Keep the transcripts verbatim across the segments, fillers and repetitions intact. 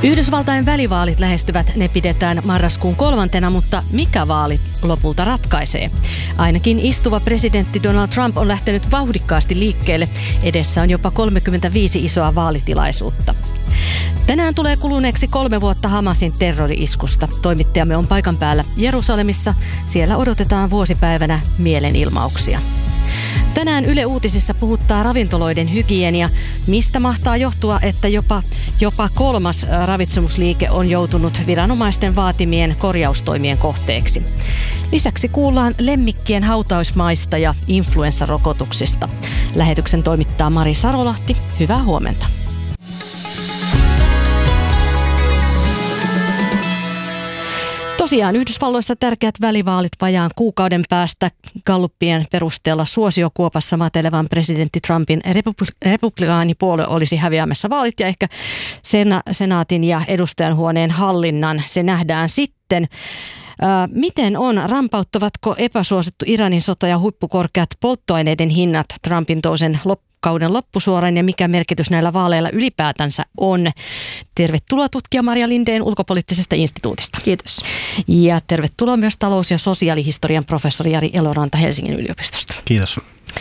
Yhdysvaltain välivaalit lähestyvät, ne pidetään marraskuun kolmantena, mutta mikä vaalit lopulta ratkaisee? Ainakin istuva presidentti Donald Trump on lähtenyt vauhdikkaasti liikkeelle. Edessä on jopa kolmekymmentäviisi isoa vaalitilaisuutta. Tänään tulee kuluneeksi kolme vuotta Hamasin terrori-iskusta. Toimittajamme on paikan päällä Jerusalemissa. Siellä odotetaan vuosipäivänä mielenilmauksia. Tänään Yle Uutisissa puhuttaa ravintoloiden hygienia. Mistä mahtaa johtua, että jopa, jopa kolmas ravitsemusliike on joutunut viranomaisten vaatimien korjaustoimien kohteeksi. Lisäksi kuullaan lemmikkien hautausmaista ja influenssarokotuksista. Lähetyksen toimittaa Mari Sarolahti. Hyvää huomenta. Tosiaan Yhdysvalloissa tärkeät välivaalit vajaan kuukauden päästä. Gallupien perusteella suosiokuopassa matelevan presidentti Trumpin republi- republikaanipuolue olisi häviämässä vaalit ja ehkä sena- senaatin ja edustajanhuoneen hallinnan. Se nähdään sitten. Ää, miten on? Rampauttavatko epäsuosittu Iranin sota ja huippukorkeat polttoaineiden hinnat Trumpin toisen loppuun? Kauden loppusuoran ja mikä merkitys näillä vaaleilla ylipäätänsä on. Tervetuloa tutkija Marja Lindén Ulkopoliittisesta instituutista. Kiitos. Ja tervetuloa myös talous- ja sosiaalihistorian professori Jari Eloranta Helsingin yliopistosta. Kiitos.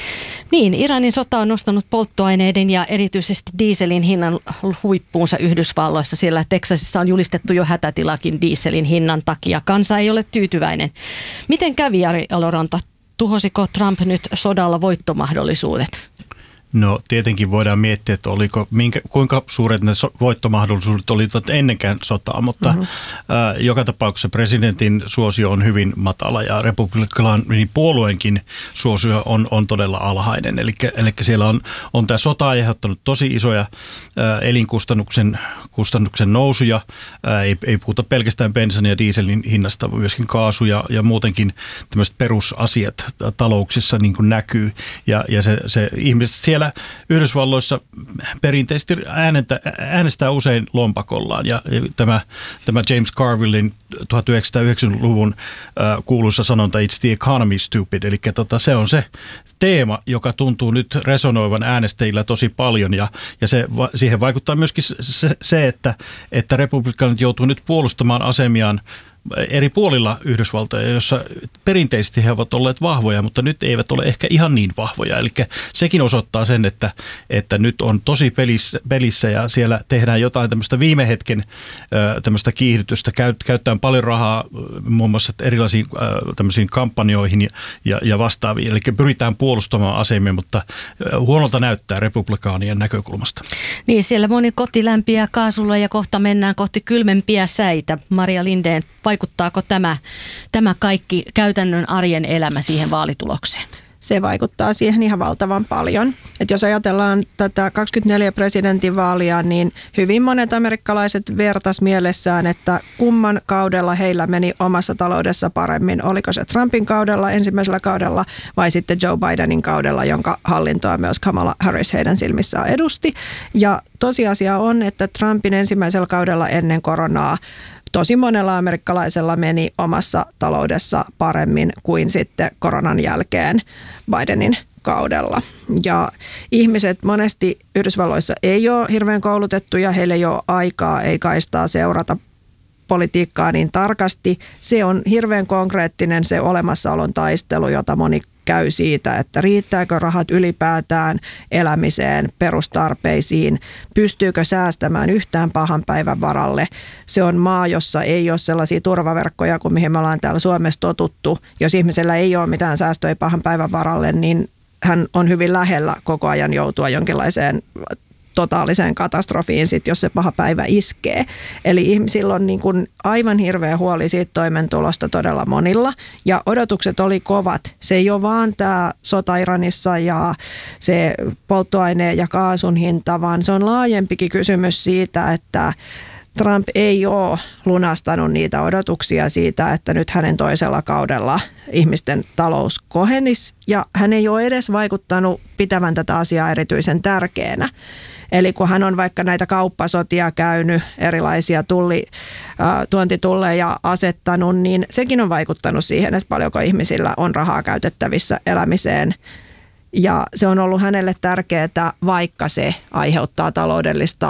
Niin, Iranin sota on nostanut polttoaineiden ja erityisesti dieselin hinnan huippuunsa Yhdysvalloissa. Siellä Teksasissa on julistettu jo hätätilakin dieselin hinnan takia. Kansa ei ole tyytyväinen. Miten kävi, Jari Eloranta? Tuhosiko Trump nyt sodalla voittomahdollisuudet? No tietenkin voidaan miettiä, että oliko, minkä, kuinka suuret ne so, voittomahdollisuudet olivat ennenkään sotaa, mutta mm-hmm. ää, joka tapauksessa presidentin suosio on hyvin matala ja republikaanin puolueenkin suosio on, on todella alhainen. Eli, eli siellä on, on tämä sota aiheuttanut tosi isoja ää, elinkustannuksen kustannuksen nousuja. Ää, ei, ei puhuta pelkästään bensan ja dieselin hinnasta, myöskin kaasu ja, ja muutenkin tämmöiset perusasiat talouksissa niin kuin näkyy ja, ja se, se ihmiset siellä Yhdysvalloissa perinteisesti äänentä, äänestää usein lompakollaan ja tämä, tämä James Carvillein tuhatyhdeksänsataayhdeksänkymmentäluvun äh, kuuluisa sanonta It's the economy stupid, eli tota, se on se teema, joka tuntuu nyt resonoivan äänestäjillä tosi paljon ja, ja se, siihen vaikuttaa myöskin se, se että, että republikaanit joutuu nyt puolustamaan asemiaan eri puolilla Yhdysvaltoja, joissa perinteisesti he ovat olleet vahvoja, mutta nyt eivät ole ehkä ihan niin vahvoja. Eli sekin osoittaa sen, että, että nyt on tosi pelissä, pelissä ja siellä tehdään jotain tämmöistä viime hetken tämmöistä kiihdytystä. Käytetään paljon rahaa muun muassa erilaisiin tämmöisiin kampanjoihin ja, ja, ja vastaaviin. Eli pyritään puolustamaan asemia, mutta huonolta näyttää republikaanien näkökulmasta. Niin, siellä moni koti lämpiää kaasulla ja kohta mennään kohti kylmempiä säitä. Marja Lindén, vaikuttaako tämä, tämä kaikki käytännön arjen elämä siihen vaalitulokseen? Se vaikuttaa siihen ihan valtavan paljon. Et jos ajatellaan tätä kaksikymmentäneljä presidentinvaalia, niin hyvin monet amerikkalaiset vertas mielessään, että kumman kaudella heillä meni omassa taloudessa paremmin. Oliko se Trumpin kaudella, ensimmäisellä kaudella vai sitten Joe Bidenin kaudella, jonka hallintoa myös Kamala Harris heidän silmissään edusti. Ja tosiasia on, että Trumpin ensimmäisellä kaudella ennen koronaa tosi monella amerikkalaisella meni omassa taloudessa paremmin kuin sitten koronan jälkeen Bidenin kaudella. Ja ihmiset monesti Yhdysvalloissa ei ole hirveän koulutettuja, heillä ei ole aikaa, ei kaistaa seurata politiikkaa niin tarkasti. Se on hirveän konkreettinen se olemassaolon taistelu, jota moni käy siitä, että riittääkö rahat ylipäätään elämiseen, perustarpeisiin, pystyykö säästämään yhtään pahan päivän varalle. Se on maa, jossa ei ole sellaisia turvaverkkoja kuin mihin me ollaan täällä Suomessa totuttu. Jos ihmisellä ei ole mitään säästöjä pahan päivän varalle, niin hän on hyvin lähellä koko ajan joutua jonkinlaiseen totaaliseen katastrofiin, sit, jos se paha päivä iskee. Eli ihmisillä on niin kuin aivan hirveä huoli siitä toimeentulosta todella monilla. Ja odotukset oli kovat. Se ei ole vaan tämä sota Iranissa ja se polttoaineen ja kaasun hinta, vaan se on laajempikin kysymys siitä, että Trump ei ole lunastanut niitä odotuksia siitä, että nyt hänen toisella kaudella ihmisten talous kohenisi. Ja hän ei ole edes vaikuttanut pitävän tätä asiaa erityisen tärkeänä. Eli kun hän on vaikka näitä kauppasotia käynyt, erilaisia tulli, äh, tuontitulleja asettanut, niin sekin on vaikuttanut siihen, että paljonko ihmisillä on rahaa käytettävissä elämiseen. Ja se on ollut hänelle tärkeää, vaikka se aiheuttaa taloudellista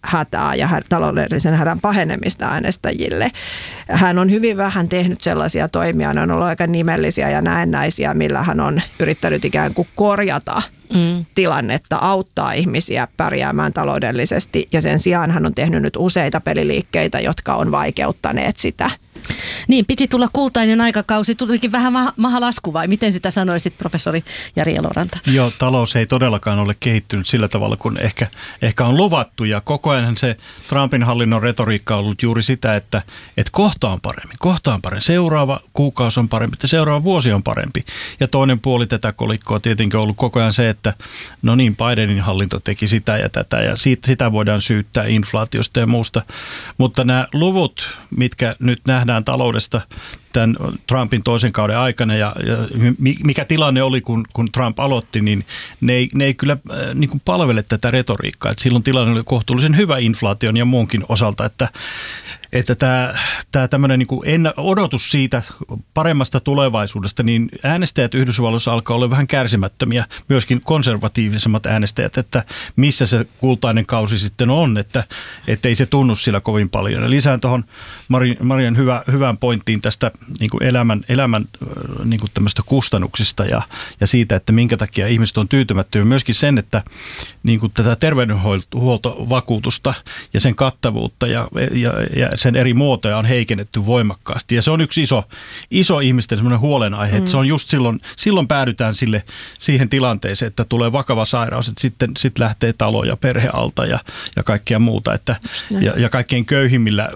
hätää ja taloudellisen hädän pahenemista äänestäjille. Hän on hyvin vähän tehnyt sellaisia toimia, ne on ollut aika nimellisiä ja näennäisiä, millä hän on yrittänyt ikään kuin korjata mm. tilannetta, auttaa ihmisiä pärjäämään taloudellisesti ja sen sijaan hän on tehnyt nyt useita peliliikkeitä, jotka on vaikeuttaneet sitä. Niin, piti tulla kultainen aikakausi, tulikin vähän ma- mahalasku vai miten sitä sanoisit, professori Jari Eloranta? Joo, talous ei todellakaan ole kehittynyt sillä tavalla, kun ehkä, ehkä on luvattu ja koko ajan se Trumpin hallinnon retoriikka on ollut juuri sitä, että, että kohta on paremmin, kohta on paremmin, seuraava kuukausi on parempi, että seuraava vuosi on parempi. Ja toinen puoli tätä kolikkoa tietenkin on ollut koko ajan se, että no niin, Bidenin hallinto teki sitä ja tätä ja siitä, sitä voidaan syyttää inflaatiosta ja muusta, mutta nämä luvut, mitkä nyt nähdään taloudesta tämän Trumpin toisen kauden aikana ja, ja mikä tilanne oli, kun, kun Trump aloitti, niin ne ei, ne ei kyllä äh, niin kuin palvele tätä retoriikkaa. Et silloin tilanne oli kohtuullisen hyvä inflaation ja muunkin osalta, että, että tämä, tämä tämmöinen niin kuin ennä, odotus siitä paremmasta tulevaisuudesta, niin äänestäjät Yhdysvalloissa alkaa olla vähän kärsimättömiä, myöskin konservatiivisemmat äänestäjät, että missä se kultainen kausi sitten on, että ei se tunnu sillä kovin paljon. Ja lisään tuohon Marian hyvä, hyvään pointtiin tästä niin kuin elämän, elämän niin kuin tämmöistä kustannuksista ja, ja siitä, että minkä takia ihmiset on tyytymättömiä. Myöskin sen, että niin kuin tätä terveydenhuoltovakuutusta ja sen kattavuutta ja, ja, ja sen eri muotoja on heikennetty voimakkaasti. Ja se on yksi iso, iso ihmisten semmoinen huolenaihe, mm. että se on just silloin, silloin päädytään sille, siihen tilanteeseen, että tulee vakava sairaus, että sitten sit lähtee talo ja perhe alta ja, ja kaikkea muuta. Että, ja, ja kaikkein köyhimmillä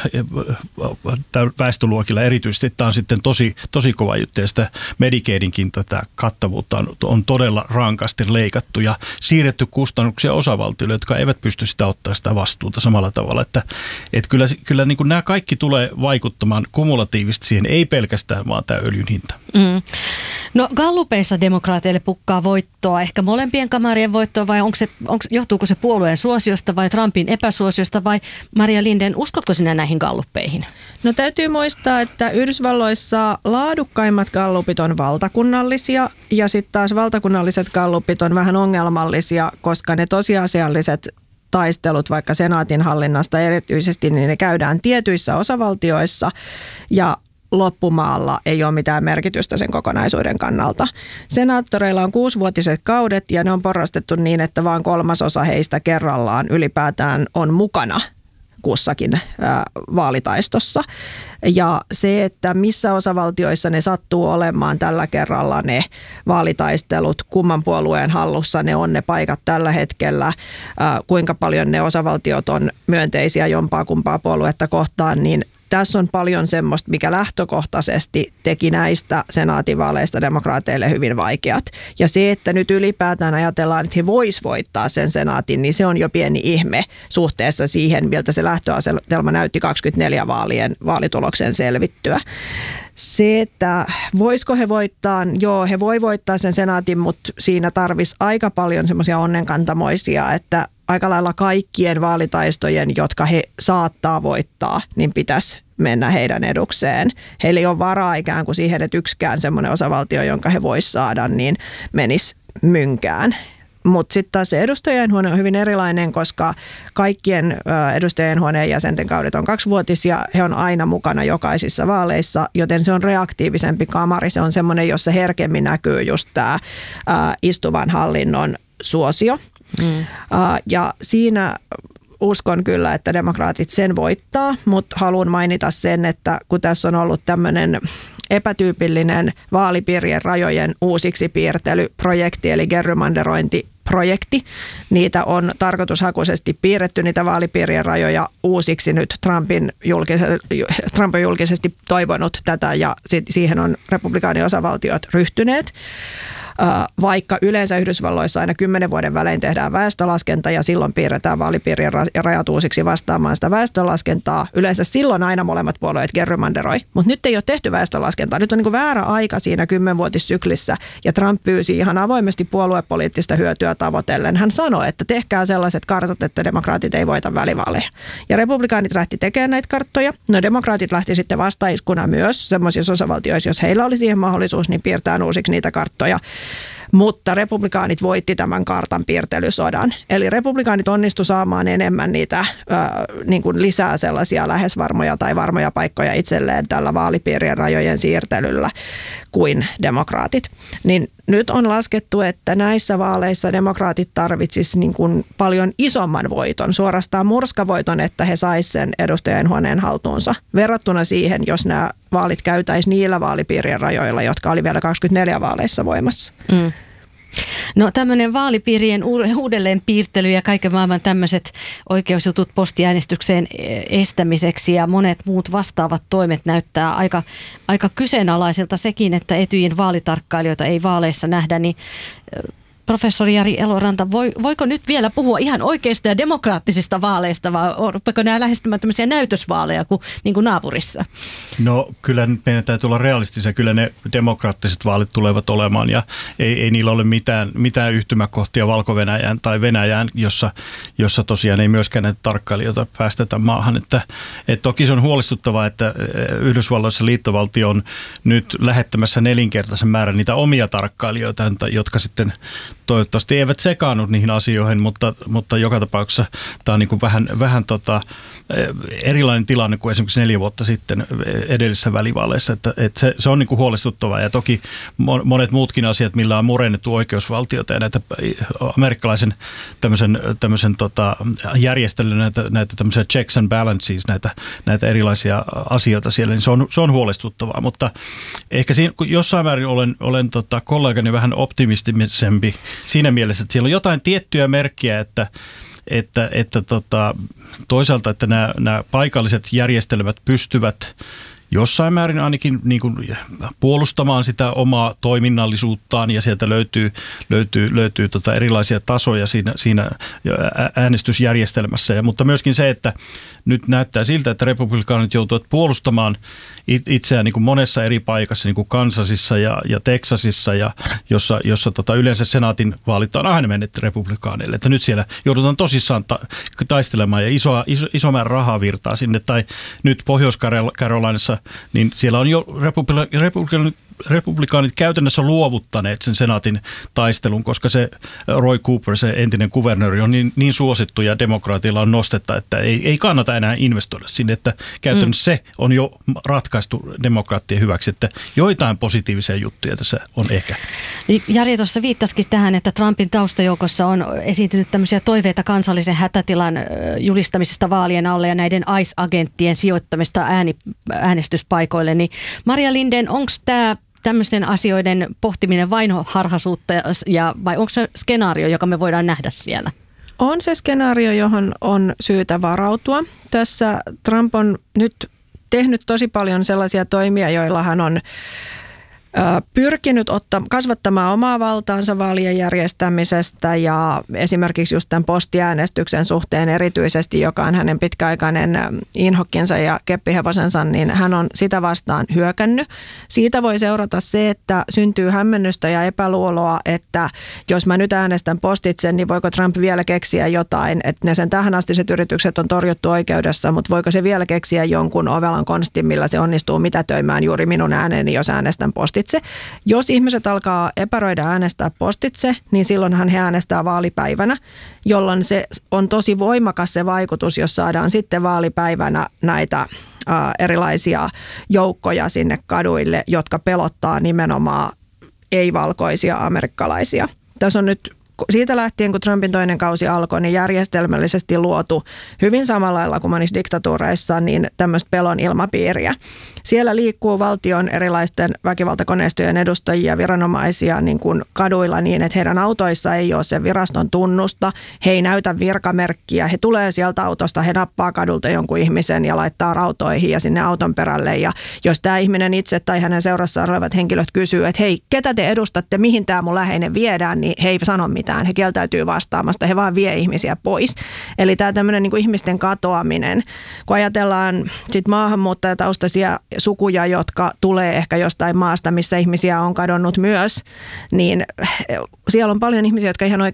väestöluokilla erityisesti tämä on sitten tosi, tosi kova juttu ja sitä Medicaidinkin tätä kattavuutta on, on todella rankasti leikattu ja siirretty kustannuksia osavaltioille, jotka eivät pysty sitä ottaa sitä vastuuta samalla tavalla. Että, että kyllä kyllä niin kuin nämä kaikki tulee vaikuttamaan kumulatiivisesti siihen, ei pelkästään vaan tämä öljyn hinta. Mm. No gallupeissa demokraateille pukkaa voittoa, ehkä molempien kamarien voittoa vai onko se, onko, johtuuko se puolueen suosiosta vai Trumpin epäsuosiosta vai Maria Linden, uskotko sinä näihin galluppeihin? No täytyy muistaa, että Yhdysvalloissa laadukkaimmat gallupit on valtakunnallisia ja sitten taas valtakunnalliset gallupit on vähän ongelmallisia, koska ne tosiasialliset taistelut vaikka senaatin hallinnasta erityisesti, niin ne käydään tietyissä osavaltioissa ja loppumaalla ei ole mitään merkitystä sen kokonaisuuden kannalta. Senaattoreilla on kuusivuotiset kaudet ja ne on porrastettu niin, että vain kolmasosa heistä kerrallaan ylipäätään on mukana kussakin ää, vaalitaistossa. Ja se, että missä osavaltioissa ne sattuu olemaan tällä kerralla ne vaalitaistelut, kumman puolueen hallussa ne on ne paikat tällä hetkellä, ää, kuinka paljon ne osavaltiot on myönteisiä jompaa kumpaa puoluetta kohtaan, niin tässä on paljon semmoista, mikä lähtökohtaisesti teki näistä senaatinvaaleista demokraateille hyvin vaikeat. Ja se, että nyt ylipäätään ajatellaan, että he vois voittaa sen senaatin, niin se on jo pieni ihme suhteessa siihen, miltä se lähtöasetelma näytti kaksikymmentäneljä vaalien vaalituloksen selvittyä. Se, että voisiko he voittaa, joo he voi voittaa sen senaatin, mutta siinä tarvisi aika paljon semmoisia onnenkantamoisia, että aika lailla kaikkien vaalitaistojen, jotka he saattaa voittaa, niin pitäisi mennä heidän edukseen. Heillä ei ole varaa ikään kuin siihen, että yksikään semmoinen osavaltio, jonka he vois saada, niin menisi mynkään. Mutta sitten taas se edustajainhuone on hyvin erilainen, koska kaikkien edustajainhuoneen jäsenten kaudet on kaksivuotisia. He on aina mukana jokaisissa vaaleissa, joten se on reaktiivisempi kamari. Se on semmoinen, jossa herkemmin näkyy just tämä istuvan hallinnon suosio. Mm. Ja siinä uskon kyllä, että demokraatit sen voittaa, mutta haluan mainita sen, että kun tässä on ollut tämmöinen epätyypillinen vaalipiirien rajojen uusiksi piirtelyprojekti, eli gerrymanderointiprojekti. Niitä on tarkoitushakuisesti piirretty, niitä vaalipiirien rajoja uusiksi nyt Trumpin julkise- Trump on julkisesti toivonut tätä ja siihen on republikaaniosavaltiot ryhtyneet. Vaikka yleensä Yhdysvalloissa aina kymmenen vuoden välein tehdään väestölaskenta ja silloin piirretään vaalipiirien rajat uusiksi vastaamaan sitä väestölaskentaa. Yleensä silloin aina molemmat puolueet gerrymanderoi, mutta nyt ei ole tehty väestölaskentaa. Nyt on niin kuin väärä aika siinä kymmenvuotissyklissä ja Trump pyysi ihan avoimesti puoluepoliittista hyötyä tavoitellen. Hän sanoi, että tehkää sellaiset kartat, että demokraatit ei voita välivaaleja. Ja republikaanit lähti tekemään näitä karttoja. No demokraatit lähti sitten vastaiskuna myös semmoisissa osavaltioissa, jos heillä oli siihen mahdollisuus, niin piirtää uusiksi niitä karttoja. mutta republikaanit voitti tämän kartan piirtelysodan. Eli republikaanit onnistu saamaan enemmän niitä äh, niin kuin lisää sellaisia lähes varmoja tai varmoja paikkoja itselleen tällä vaalipiirien rajojen siirtelyllä kuin demokraatit. Niin nyt on laskettu, että näissä vaaleissa demokraatit tarvitsisivat niin kuin paljon isomman voiton, suorastaan murskavoiton, että he saisivat sen edustajainhuoneen haltuunsa verrattuna siihen, jos nämä vaalit käytäisiin niillä vaalipiirien rajoilla, jotka oli vielä kaksikymmentäneljä vaaleissa voimassa. Mm. No tämmöinen vaalipiirien uudelleen piirtely ja kaiken maailman tämmöiset oikeusjutut postiäänestykseen estämiseksi ja monet muut vastaavat toimet näyttää aika, aika kyseenalaiselta sekin, että Etyjin vaalitarkkailijoita ei vaaleissa nähdä, niin professori Jari Eloranta, voiko nyt vielä puhua ihan oikeista ja demokraattisista vaaleista, vai rupeako nämä lähestymään tämmöisiä näytösvaaleja kuin, niin kuin naapurissa? No kyllä meidän täytyy olla realistisia. Kyllä ne demokraattiset vaalit tulevat olemaan ja ei, ei niillä ole mitään, mitään yhtymäkohtia Valko-Venäjään tai Venäjään, jossa, jossa tosiaan ei myöskään näitä tarkkailijoita päästetä maahan. Että, et toki se on huolestuttavaa, että Yhdysvalloissa liittovaltio on nyt lähettämässä nelinkertaisen määrän niitä omia tarkkailijoita, jotka sitten toivottavasti eivät sekaannut niihin asioihin, mutta, mutta joka tapauksessa tämä on niin kuin vähän, vähän tota, erilainen tilanne kuin esimerkiksi neljä vuotta sitten edellisissä välivaaleissa. Että, että se, se on niin kuin huolestuttavaa ja toki monet muutkin asiat, millä on murennettu oikeusvaltiota ja näitä amerikkalaisen tämmöisen, tämmöisen tota, järjestelyn, näitä, näitä tämmöisiä checks and balances, näitä, näitä erilaisia asioita siellä, niin se on, se on huolestuttavaa, mutta ehkä siinä, jossain määrin olen, olen tota, kollegani vähän optimistisempi siinä mielessä, että siellä on jotain tiettyjä merkkiä, että, että, että tota, toisaalta, että nämä, nämä paikalliset järjestelmät pystyvät jossain määrin ainakin niin kuin puolustamaan sitä omaa toiminnallisuuttaan ja sieltä löytyy, löytyy, löytyy tota erilaisia tasoja siinä, siinä äänestysjärjestelmässä. Ja, mutta myöskin se, että nyt näyttää siltä, että republikaanit joutuvat puolustamaan itseään niin kuin monessa eri paikassa, niin kuin Kansasissa ja, ja Teksasissa, ja jossa, jossa tota yleensä senaatin vaalit on aina mennyt republikaaneille. Että nyt siellä joudutaan tosissaan ta- taistelemaan ja iso, iso, iso määrä rahaa virtaa sinne. Tai nyt Pohjois-Carolinassa, niin siellä on jo republika- republikaanit republikaanit käytännössä luovuttaneet sen senaatin taistelun, koska se Roy Cooper, se entinen kuvernööri, on niin, niin suosittu ja demokraatilla on nostetta, että ei, ei kannata enää investoida sinne, että käytännössä mm. se on jo ratkaistu demokraattien hyväksi, että joitain positiivisia juttuja tässä on ehkä. Jari tuossa viittasikin tähän, että Trumpin taustajoukossa on esiintynyt tämmöisiä toiveita kansallisen hätätilan julistamisesta vaalien alle ja näiden ICE-agenttien sijoittamista ääni, äänestyspaikoille, niin Maria Lindén, onko tämä tämmöisten asioiden pohtiminen vain harhaisuutta ja, vai onko se skenaario, joka me voidaan nähdä siellä? On se skenaario, johon on syytä varautua. Tässä Trump on nyt tehnyt tosi paljon sellaisia toimia, joilla hän on pyrkinyt ottaa, kasvattamaan omaa valtaansa vaalien järjestämisestä ja esimerkiksi just tämän postiäänestyksen suhteen erityisesti, joka on hänen pitkäaikainen inhokkinsa ja keppihevosensa, niin hän on sitä vastaan hyökännyt. Siitä voi seurata se, että syntyy hämmennystä ja epäluuloa, että jos mä nyt äänestän postitse, niin voiko Trump vielä keksiä jotain, että ne sen tähänastiset yritykset on torjuttu oikeudessa, mutta voiko se vielä keksiä jonkun ovelan konstin, millä se onnistuu mitätöimään juuri minun ääneni, jos äänestän postitse. Jos ihmiset alkaa epäröidä äänestää postitse, niin silloinhan he äänestää vaalipäivänä, jolloin se on tosi voimakas se vaikutus, jos saadaan sitten vaalipäivänä näitä ää, erilaisia joukkoja sinne kaduille, jotka pelottaa nimenomaan ei-valkoisia amerikkalaisia. Tässä on nyt siitä lähtien, kun Trumpin toinen kausi alkoi, niin järjestelmällisesti luotu hyvin samalla lailla kuin monissa diktatuureissa, niin tämmöistä pelon ilmapiiriä. Siellä liikkuu valtion erilaisten väkivaltakoneistojen edustajia, viranomaisia niin kuin kaduilla niin, että heidän autoissa ei ole sen viraston tunnusta. He ei näytä virkamerkkiä. He tulee sieltä autosta, he nappaa kadulta jonkun ihmisen ja laittaa rautoihin ja sinne auton perälle. Ja jos tämä ihminen itse tai hänen seurassaan olevat henkilöt kysyy, että hei, ketä te edustatte, mihin tämä mun läheinen viedään, niin he ei sano mitään. He kieltäytyy vastaamasta, he vaan vie ihmisiä pois. Eli tämä tämmöinen niin kuin ihmisten katoaminen, kun ajatellaan sit maahanmuuttajataustaisia sukuja, jotka tulee ehkä jostain maasta, missä ihmisiä on kadonnut myös, niin siellä on paljon ihmisiä, jotka ihan